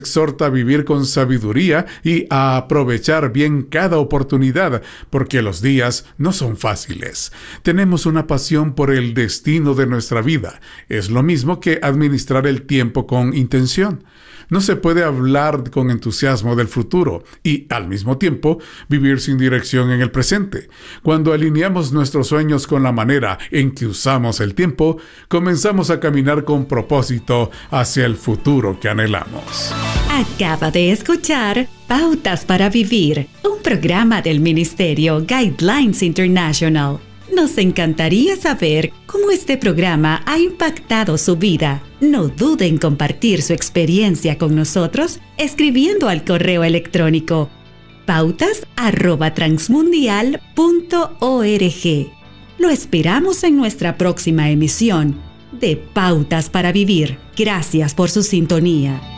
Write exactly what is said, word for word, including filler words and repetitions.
exhorta a vivir con sabiduría y a aprovechar bien cada oportunidad, porque los días no son fáciles. Tenemos una pasión por el destino de nuestra vida. Es lo mismo que administrar el tiempo con intención. No se puede hablar con entusiasmo del futuro y, al mismo tiempo, vivir sin dirección en el presente. Cuando alineamos nuestros sueños con la manera en que usamos el tiempo, comenzamos a caminar con propósito hacia el futuro que anhelamos. Acaba de escuchar Pautas para Vivir, un programa del Ministerio Guidelines International. Nos encantaría saber cómo este programa ha impactado su vida. No dude en compartir su experiencia con nosotros escribiendo al correo electrónico pautas arroba transmundial punto org. Lo esperamos en nuestra próxima emisión de Pautas para Vivir. Gracias por su sintonía.